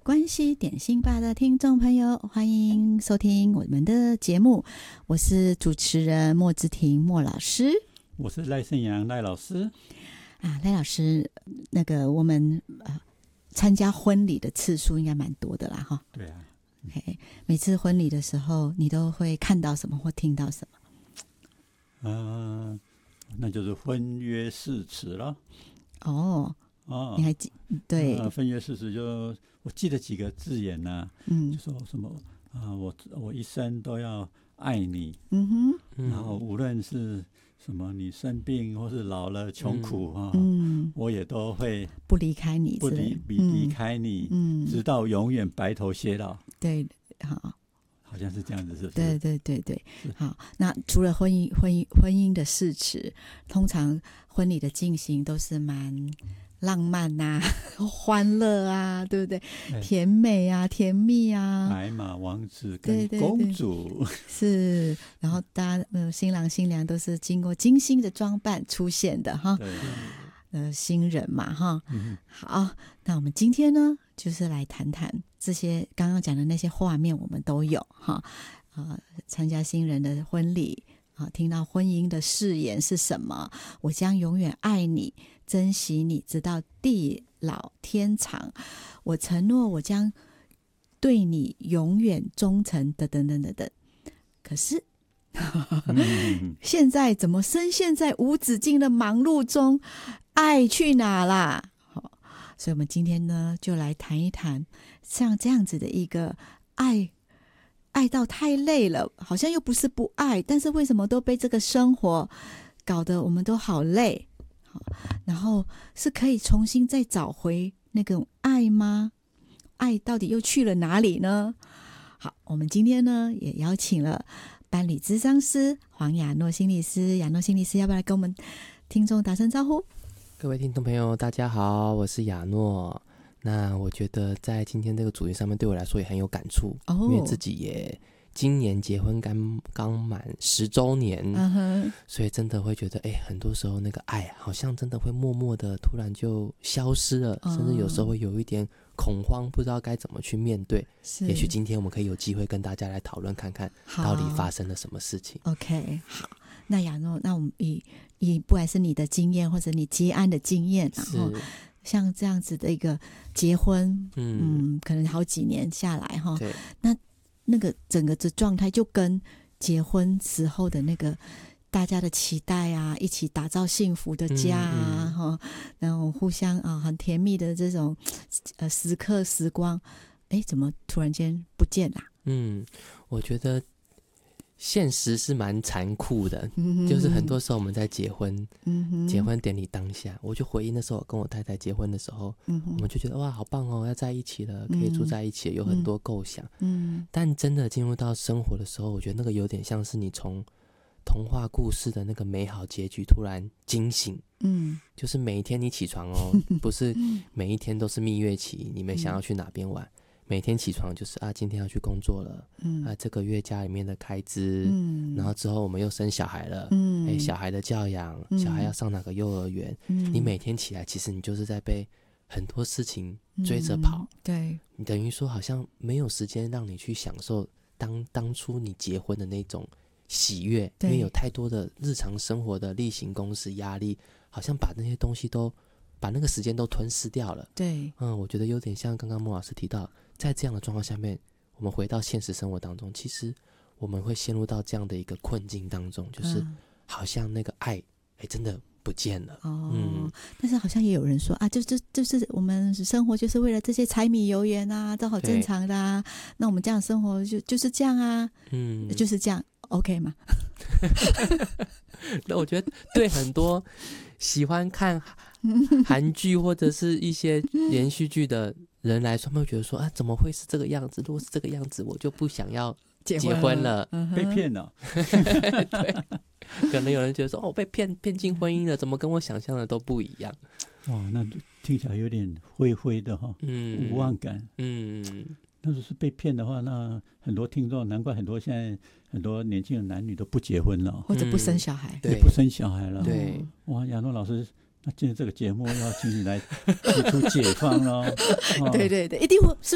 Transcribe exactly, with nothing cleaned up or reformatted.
关系点心吧的听众朋友，欢迎收听我们的节目，我是主持人莫之婷莫老师， 我是赖胜阳赖老师。 啊，赖老师，那个我们呃参加婚礼的次数应该蛮多的啦，哈。 对啊。 Okay, 每次婚礼的时候，你都会看到什么或听到什么？ 呃，那就是婚约誓词了。 哦， 哦， 你还记对？ 呃、婚约誓词就我记得几个字眼呐、啊，嗯，就说什么啊、呃，我我一生都要爱你，嗯哼，然后无论是什么你生病或是老了穷苦啊，嗯，我也都会不离开你， 不离离离开你，嗯，直到永远白头偕老。 对，好， 好像是这样子，是不是？ 对对对对，好。那除了婚姻婚姻婚姻的誓词，通常婚礼的进行都是蛮浪漫啊、欢乐啊，对不对？哎、甜美啊、甜蜜啊， 白马王子跟公主， 对对对是，然后大家、呃、新郎新娘都是经过精心的装扮出现的哈。对。呃，新人嘛，哈、嗯，好，那我们今天呢，就是来谈谈这些刚刚讲的那些画面，我们都有哈，啊，参加新人的婚礼啊，听到婚姻的誓言是什么？我将永远爱你，珍惜你，直到地老天长。我承诺，我将对你永远忠诚，等等等等等。可是。现在怎么深陷在无止境的忙碌中，爱去哪啦？好，所以我们今天呢，就来谈一谈像这样子的一个爱，爱到太累了，好像又不是不爱，但是为什么都被这个生活搞得我们都好累？好，然后是可以重新再找回那种爱吗？爱到底又去了哪里呢？好，我们今天呢也邀请了班里諮商師黃雅諾心理師，雅諾心理師要不要來跟我們聽眾打聲招呼？ 各位聽眾朋友大家好，我是雅諾。那我覺得在今天這個主題上面對我來說也很有感觸、哦、因為自己也今年結婚剛剛滿十週年、uh-huh. 所以真的會覺得哎，很多時候那個愛好像真的會默默的突然就消失了、uh-huh. 甚至有時候會有一點恐慌，不知道該怎麼去面對。也許今天我們可以有機會跟大家來討論看看到底發生了什麼事情。 OK， 好，那雅諾，那我們以以不管是你的經驗或者你接案的經驗，然後像這樣子的一個結婚 嗯, 嗯可能好幾年下來哈，那那個整個的狀態就跟結婚時候的那個大家的期待啊，一起打造幸福的家啊，嗯嗯、然後互相啊很甜蜜的這種呃時刻時光，哎，怎麼突然間不見啦？ 嗯，我覺得現實是蠻殘酷的、嗯、就是很多時候我們在結婚、嗯、結婚典禮當下，我就回憶那時候跟我太太結婚的時候、嗯、我們就覺得哇好棒哦，要在一起了，可以住在一起、嗯、有很多構想、嗯、但真的進入到生活的時候，我覺得那個有點像是你從童話故事的那個美好結局突然驚醒，嗯，就是每一天你起床哦，不是每一天都是蜜月期，你們想要去哪邊玩、嗯，每天起床就是啊，今天要去工作了，嗯啊，這個月家裡面的開支，嗯，然後之後我們又生小孩了，嗯，哎，小孩的教養、嗯，小孩要上哪個幼兒園、嗯，你每天起來其實你就是在被很多事情追着跑，嗯、對，你等於說好像沒有時間讓你去享受當當初你結婚的那種喜悅，因為有太多的日常生活的例行公事壓力，好像把那些東西都把那個時間都吞噬掉了。對，嗯，我覺得有點像剛剛莫老師提到，在這樣的狀況下面，我們回到現實生活當中，其實我們會陷入到這樣的一個困境當中，就是好像那個愛，哎，真的不見了。哦，嗯， 但是好像也有人說啊，就就就是我們生活就是為了這些柴米油鹽啊，都好正常的啊，那我們這樣生活就就是這樣啊，嗯，就是這樣。OK 嗎？ 那我覺得對很多喜歡看韓劇或者是一些連續劇的人來說，他們會覺得說啊，怎麼會是這個樣子？如果是這個樣子，我就不想要結婚了。 被騙了。 對，可能有人覺得說哦，我被騙騙進婚姻了，怎麼跟我想象的都不一樣？ 哇，那聽起來有點灰灰的哈，嗯，無望感，嗯。那如果是被騙的話，那很多聽眾，難怪很多現在很多年輕的男女都不結婚了， 或者不生小孩， 也不生小孩了。 對， 哇，雅諾老師，那今天這個節目要請你來提出解放了。 哦、對對對，一定會是